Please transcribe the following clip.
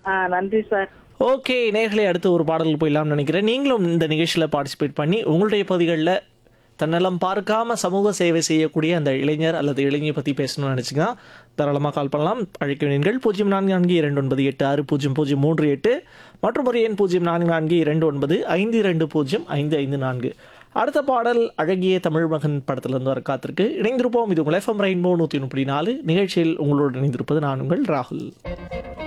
நன்றி sir. Okay நேயர்களே, அடுத்து ஒரு பாடலுக்கு போயிடலாம்னு நினைக்கிறேன். நீங்களும் இந்த நிகழ்ச்சியில் பார்ட்டிசிபேட் பண்ணி உங்களுடைய பகுதிகளில் தன்னலம் பார்க்காம சமூக சேவை செய்யக்கூடிய அந்த இளைஞர் அல்லது இளைஞரை பற்றி பேசணும்னு நினச்சிங்கன்னா தாராளமாக கால் பண்ணலாம். அழைக்க வேண்டியீர்கள் 0442960038 மற்றும் ஒரு எண் 044229520554. அடுத்த பாடல் அழகிய தமிழ் மகன் படத்திலிருந்து வர காத்திருக்கு. இணைந்திருப்போம். இது உங்கள் FM ரெயின்போ 103.4 நிகழ்ச்சியில் உங்களோடு இணைந்திருப்பது நான் உங்கள் ராகுல்.